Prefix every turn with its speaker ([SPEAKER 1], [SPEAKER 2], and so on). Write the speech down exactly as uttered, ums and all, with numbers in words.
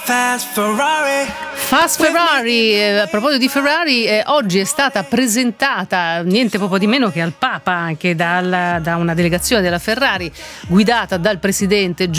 [SPEAKER 1] Fast Ferrari.
[SPEAKER 2] Fast Ferrari, eh, a proposito di Ferrari, eh, oggi è stata presentata niente poco di meno che al Papa, anche dal, da una delegazione della Ferrari guidata dal presidente